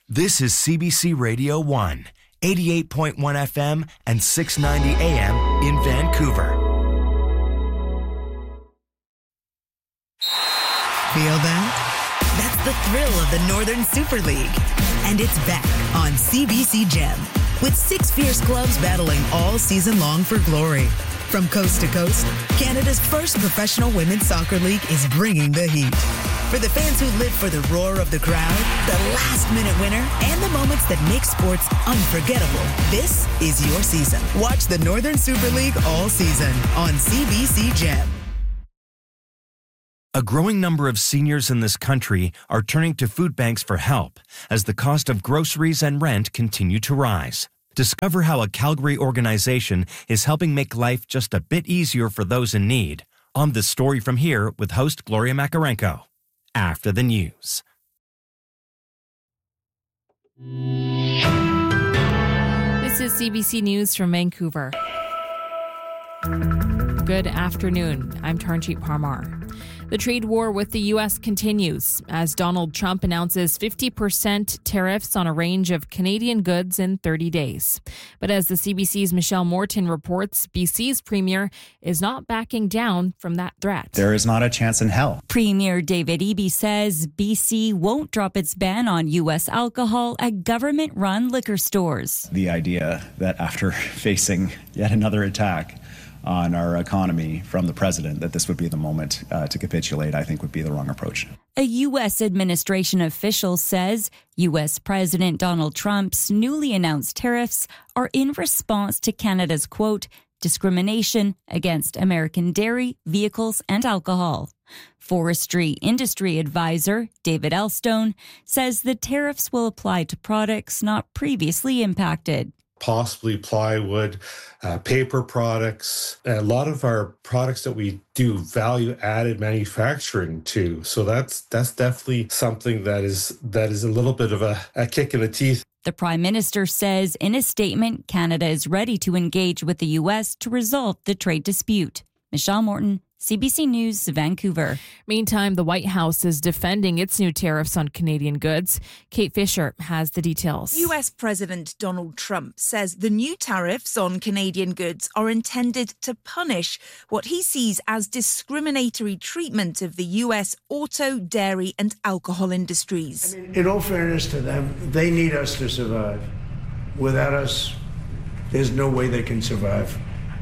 This is CBC Radio 1, 88.1 FM and 690 AM in Vancouver. Feel that? That's the thrill of the Northern Super League. And it's back on CBC Gem, with 6 fierce clubs battling all season long for glory. From coast to coast, Canada's first professional women's soccer league is bringing the heat. For the fans who live for the roar of the crowd, the last-minute winner, and the moments that make sports unforgettable, this is your season. Watch the Northern Super League all season on CBC Gem. A growing number of seniors in this country are turning to food banks for help as the cost of groceries and rent continue to rise. Discover how a Calgary organization is helping make life just a bit easier for those in need on This Story From Here with host Gloria Makarenko. After the news. This is CBC News from Vancouver. Good afternoon. I'm Tarnjeet Parmar. The trade war with the U.S. continues as Donald Trump announces 50% tariffs on a range of Canadian goods in 30 days. But as the CBC's Michelle Morton reports, BC's Premier is not backing down from that threat. There is not a chance in hell. Premier David Eby says BC won't drop its ban on U.S. alcohol at government-run liquor stores. The idea that after facing yet another attack on our economy from the president, that this would be the moment to capitulate, I think would be the wrong approach. A U.S. administration official says U.S. President Donald Trump's newly announced tariffs are in response to Canada's, quote, discrimination against American dairy, vehicles, and alcohol. Forestry industry advisor David Elstone says the tariffs will apply to products not previously impacted. Possibly plywood, paper products, a lot of our products that we do value-added manufacturing to. So that's definitely something that is a little bit of a kick in the teeth. The Prime Minister says in a statement, Canada is ready to engage with the U.S. to resolve the trade dispute. Michelle Morton, CBC News, Vancouver. Meantime, the White House is defending its new tariffs on Canadian goods. Kate Fisher has the details. U.S. President Donald Trump says the new tariffs on Canadian goods are intended to punish what he sees as discriminatory treatment of the U.S. auto, dairy and alcohol industries. In all fairness to them, they need us to survive. Without us, there's no way they can survive.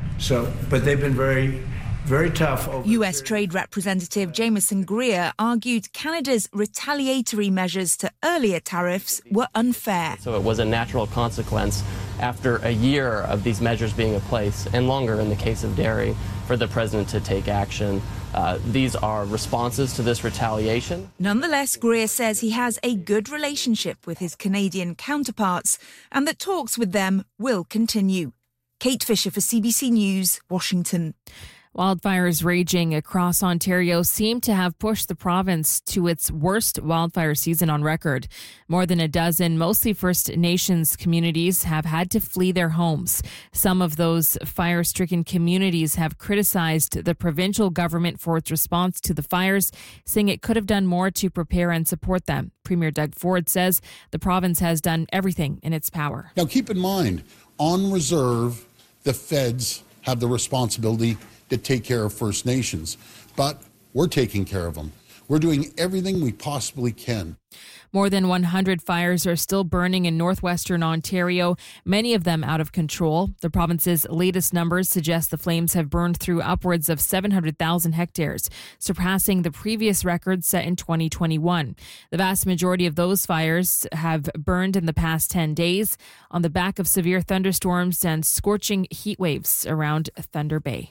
But they've been very tough. U.S. Trade Representative Jameson Greer argued Canada's retaliatory measures to earlier tariffs were unfair. So it was a natural consequence after a year of these measures being in place, and longer in the case of dairy, for the president to take action. These are responses to this retaliation. Nonetheless, Greer says he has a good relationship with his Canadian counterparts and that talks with them will continue. Kate Fisher for CBC News, Washington. Wildfires raging across Ontario seem to have pushed the province to its worst wildfire season on record. More than a dozen, mostly First Nations communities have had to flee their homes. Some of those fire-stricken communities have criticized the provincial government for its response to the fires, saying it could have done more to prepare and support them. Premier Doug Ford says the province has done everything in its power. Now keep in mind, on reserve, the feds have the responsibility to take care of First Nations, but we're taking care of them. We're doing everything we possibly can. More than 100 fires are still burning in northwestern Ontario, many of them out of control. The province's latest numbers suggest the flames have burned through upwards of 700,000 hectares, surpassing the previous record set in 2021. The vast majority of those fires have burned in the past 10 days on the back of severe thunderstorms and scorching heat waves around Thunder Bay.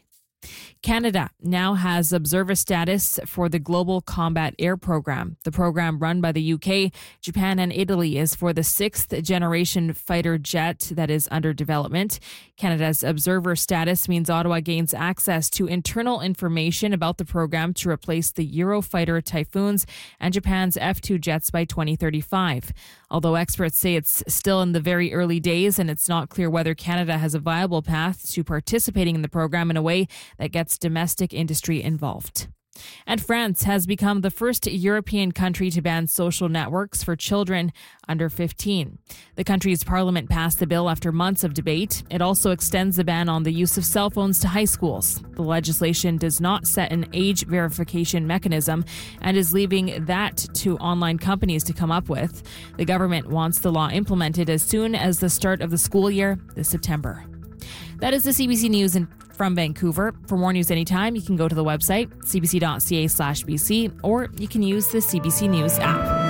Canada now has observer status for the Global Combat Air Program. The program, run by the UK, Japan and Italy, is for the 6th generation fighter jet that is under development. Canada's observer status means Ottawa gains access to internal information about the program to replace the Eurofighter Typhoons and Japan's F-2 jets by 2035. Although experts say it's still in the very early days and it's not clear whether Canada has a viable path to participating in the program in a way that gets domestic industry involved. And France has become the first European country to ban social networks for children under 15. The country's parliament passed the bill after months of debate. It also extends the ban on the use of cell phones to high schools. The legislation does not set an age verification mechanism and is leaving that to online companies to come up with. The government wants the law implemented as soon as the start of the school year this September. That is the CBC News from Vancouver. For more news anytime, you can go to the website, cbc.ca/BC, or you can use the CBC News app.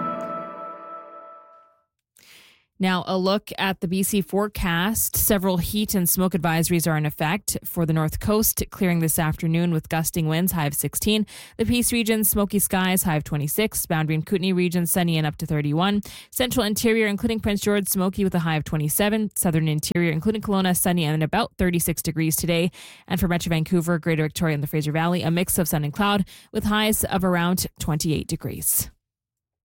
Now, a look at the BC forecast. Several heat and smoke advisories are in effect for the North Coast, clearing this afternoon with gusting winds, high of 16. The Peace region, smoky skies, high of 26. Boundary and Kootenay region, sunny and up to 31. Central Interior, including Prince George, smoky with a high of 27. Southern Interior, including Kelowna, sunny and about 36 degrees today. And for Metro Vancouver, Greater Victoria and the Fraser Valley, a mix of sun and cloud with highs of around 28 degrees.